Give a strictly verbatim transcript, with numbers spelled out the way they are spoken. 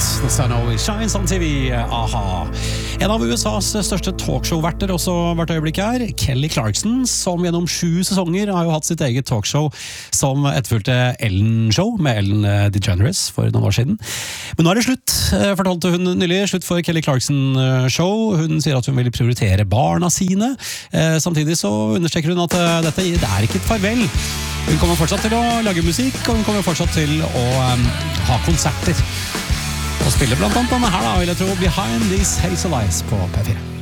The Sun Always Shines on T V, aha. En av U S A's største talkshow-verter også hvert øyeblikk her, Kelly Clarkson, som gjennom sju sesonger har jo hatt sitt eget talkshow som etterfulgte Ellen-show med Ellen DeGeneres for noen år siden. Men nå er det slutt, fortalte hun nylig, slutt for Kelly Clarkson-show. Hun sier at hun vil prioritere barna sine. Samtidig så understreker hun at dette det er ikke et farvel. Hun kommer fortsatt til å lage musikk, og hun kommer fortsatt til å um, ha konserter. Og spille blant annet denne her da, vil jeg tro, Behind These Hazel Eyes på P fire.